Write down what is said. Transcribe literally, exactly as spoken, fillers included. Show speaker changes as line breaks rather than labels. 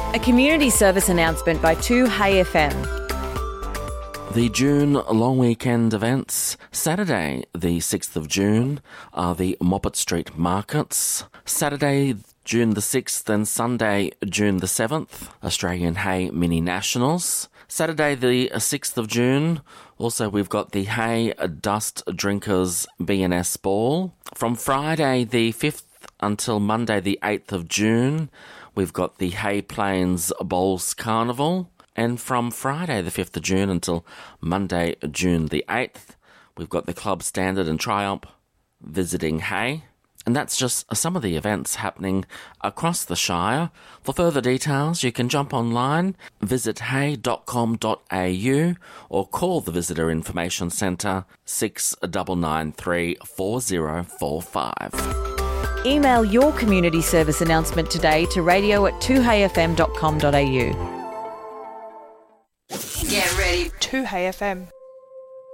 A community service announcement by two Hey F M.
The June long weekend events. Saturday, the sixth of June, are the Moppet Street Markets. Saturday, June the sixth and Sunday, June the seventh, Australian Hey Mini Nationals. Saturday, the sixth of June, also we've got the Hey Dust Drinkers B and S Ball. From Friday, the fifth until Monday, the eighth of June, we've got the Hey Plains Bowls Carnival. And from Friday the fifth of June until Monday, June the eighth, we've got the Club Standard and Triumph visiting Hey. And that's just some of the events happening across the Shire. For further details, you can jump online, visit hey dot com dot a u or call the Visitor Information Centre six nine nine three four zero four five.
Email your community service announcement today to radio at two hey f m dot com dot a u.
Get ready.
two Hey F M.